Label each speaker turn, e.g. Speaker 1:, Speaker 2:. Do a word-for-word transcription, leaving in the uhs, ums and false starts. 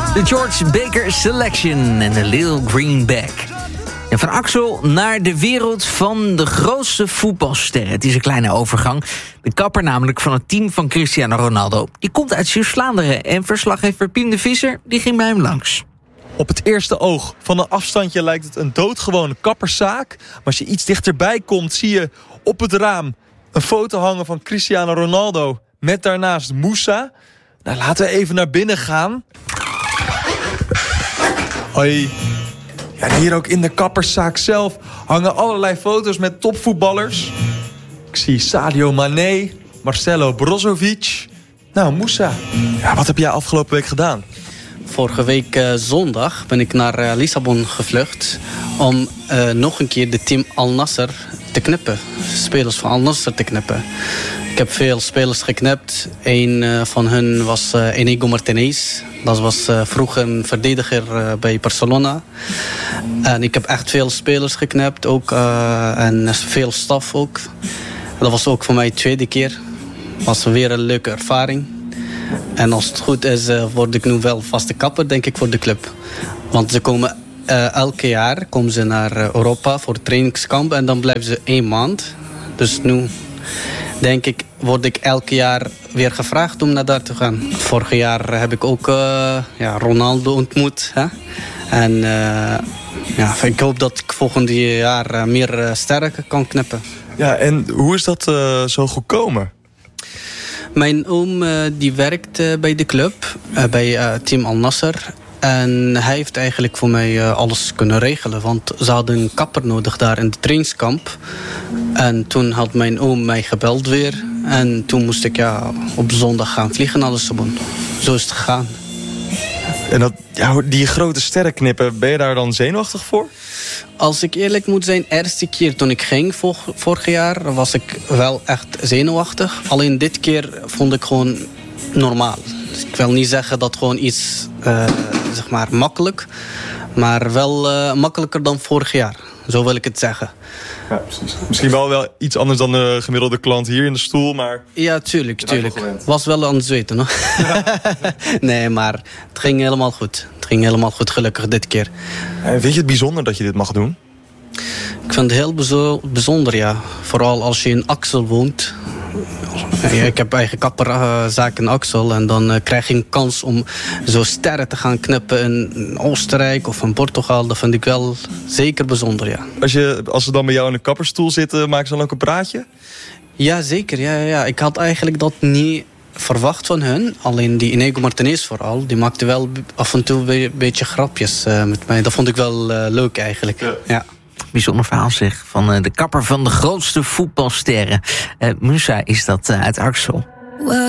Speaker 1: De George Baker Selection en de Lil Greenback. Ja, van Axel naar de wereld van de grootste voetbalsterren. Het is een kleine overgang. De kapper namelijk van het team van Cristiano Ronaldo. Die komt uit Zeeuws-Vlaanderen en verslaggever Piem de Visser die ging bij hem langs.
Speaker 2: Op het eerste oog van een afstandje lijkt het een doodgewone kapperszaak. Maar als je iets dichterbij komt zie je op het raam een foto hangen van Cristiano Ronaldo met daarnaast Moussa. Nou, laten we even naar binnen gaan. Hoi. Ja, hier ook in de kapperszaak zelf hangen allerlei foto's met topvoetballers. Ik zie Sadio Mané, Marcelo Brozovic. Nou, Moussa, ja, wat heb jij afgelopen week gedaan?
Speaker 3: Vorige week uh, zondag ben ik naar uh, Lissabon gevlucht om uh, nog een keer de team Al Nassr te knippen. Spelers van Al Nassr te knippen. Ik heb veel spelers geknipt. Een uh, van hen was uh, Inigo Martinez. Dat was uh, vroeger een verdediger uh, bij Barcelona. En ik heb echt veel spelers geknipt ook, uh, en veel staf ook. Dat was ook voor mij de tweede keer. Dat was weer een leuke ervaring. En als het goed is, uh, word ik nu wel vaste kapper, denk ik, voor de club. Want ze komen uh, elke jaar komen ze naar Europa voor trainingskamp en dan blijven ze één maand. Dus nu denk ik, word ik elke jaar weer gevraagd om naar daar te gaan. Vorig jaar heb ik ook uh, ja, Ronaldo ontmoet. Hè? En uh, ja, ik hoop dat ik volgend jaar uh, meer uh, sterker kan knippen.
Speaker 2: Ja, en hoe is dat uh, zo gekomen?
Speaker 3: Mijn oom uh, die werkt uh, bij de club, uh, bij uh, Team Al Nassr. En hij heeft eigenlijk voor mij uh, alles kunnen regelen. Want ze hadden een kapper nodig daar in de trainingskamp. En toen had mijn oom mij gebeld weer. En toen moest ik ja, op zondag gaan vliegen naar Lissabon. Zo is het gegaan.
Speaker 2: En dat, ja, die grote sterren knippen, ben je daar dan zenuwachtig voor?
Speaker 3: Als ik eerlijk moet zijn, de eerste keer toen ik ging vor, vorig jaar was ik wel echt zenuwachtig. Alleen dit keer vond ik gewoon normaal. Dus ik wil niet zeggen dat gewoon iets, uh, zeg maar, makkelijk. Maar wel uh, makkelijker dan vorig jaar. Zo wil ik het zeggen.
Speaker 2: Ja, precies. Misschien wel, wel iets anders dan de gemiddelde klant hier in de stoel, maar...
Speaker 3: Ja, tuurlijk, tuurlijk. Was wel aan het zweten, hoor. Ja. Nee, maar het ging helemaal goed. Het ging helemaal goed, gelukkig, dit keer.
Speaker 2: En vind je het bijzonder dat je dit mag doen?
Speaker 3: Ik vind het heel bezo- bijzonder, ja. Vooral als je in Axel woont. Ik heb eigen kapperzaak in Axel. En dan uh, krijg je een kans om zo sterren te gaan knippen in Oostenrijk of in Portugal. Dat vind ik wel zeker bijzonder, ja.
Speaker 2: Als, je, als ze dan bij jou in de kapperstoel zitten, maken ze dan ook een praatje?
Speaker 3: Ja, zeker. Ja, ja. Ik had eigenlijk dat niet verwacht van hun. Alleen die Inigo Martinez vooral. Die maakte wel af en toe een beetje grapjes uh, met mij. Dat vond ik wel uh, leuk eigenlijk. Ja. Ja.
Speaker 1: Bijzonder verhaal zeg, van uh, de kapper van de grootste voetbalsterren. Uh, Moussa is dat uh, uit Axel.